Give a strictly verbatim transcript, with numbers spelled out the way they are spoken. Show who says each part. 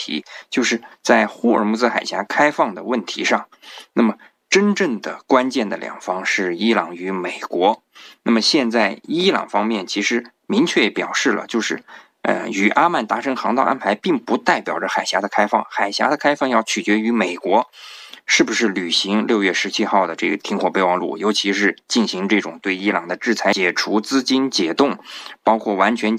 Speaker 1: 题，就是在霍尔木兹海峡开放的问题上，那么真正的关键的两方是伊朗与美国。那么现在伊朗方面其实明确表示了，就是呃，与阿曼达成航道安排并不代表着海峡的开放，海峡的开放要取决于美国是不是履行六月十七号的这个停火备忘录，尤其是进行这种对伊朗的制裁、解除资金解冻，包括完全